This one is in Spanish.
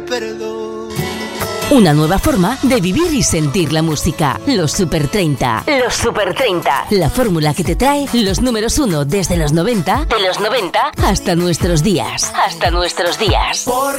perdón. Una nueva forma de vivir y sentir la música. Los Super 30. Los Super 30. La fórmula que te trae los números 1 desde los 90, de los 90 hasta nuestros días. Hasta nuestros días. ¿Por